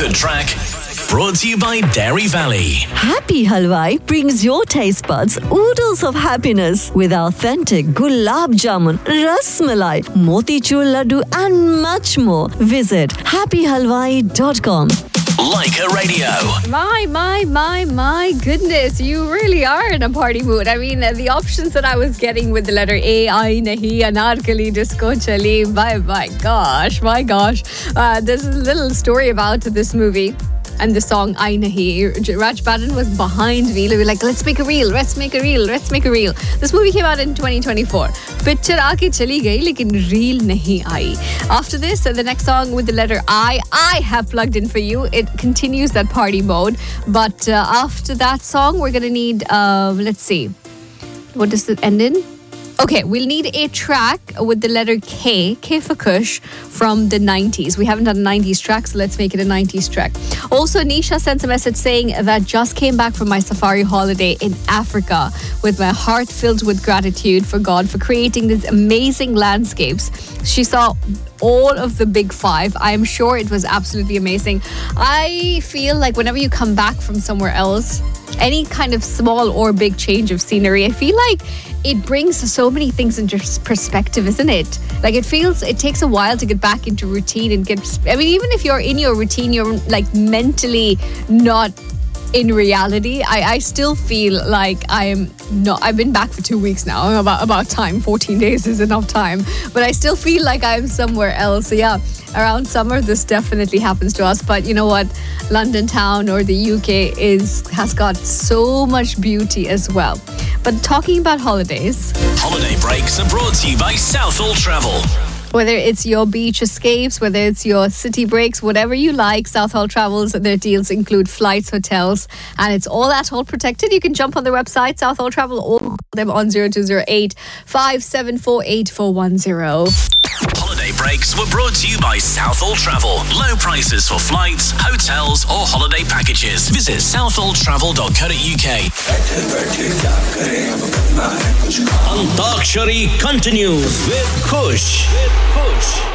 feel-good track. Brought to you by Dairy Valley. Happy Halwai brings your taste buds oodles of happiness with authentic gulab jamun, ras malai, motichur laddu and much more. Visit happyhalwai.com. Leica Radio. My goodness, you really are in a party mood. I mean, the options that I was getting with the letter A, I nahi, anarkali, disco chali, my gosh. There's a little story about this movie and the song I Nahi. Raj Badan was behind me. We were like, let's make a reel. This movie came out in 2024. Picture aake chali gayi, lekin reel nahi aayi. After this, the next song with the letter I have plugged in for you. It continues that party mode. But after that song, we're going to need, let's see. What does it end in? Okay, we'll need a track with the letter K for Kush, from the 90s. We haven't done a 90s track, so let's make it a 90s track. Also, Nisha sent a message saying that just came back from my safari holiday in Africa with my heart filled with gratitude for God for creating these amazing landscapes. She saw all of the big five. I am sure it was absolutely amazing. I feel like whenever you come back from somewhere else, any kind of small or big change of scenery, I feel like it brings so many things into perspective, isn't it? Like it takes a while to get back into routine and even if you're in your routine, you're like mentally not in reality. I still feel like I've been back for 2 weeks now. About time. 14 days is enough time. But I still feel like I'm somewhere else. So yeah, around summer, this definitely happens to us. But you know what? London town or the UK has got so much beauty as well. But talking about holidays. Holiday breaks are brought to you by Southall Travel. Whether it's your beach escapes, whether it's your city breaks, whatever you like, Southall Travels, their deals include flights, hotels, and it's all ATOL protected. You can jump on their website, Southall Travel, or call them on 0208 574 8410. Holiday breaks were brought to you by Southall Travel. Low prices for flights, hotels, or holiday packages. Visit southalltravel.co.uk. Antakshari continues with Kush.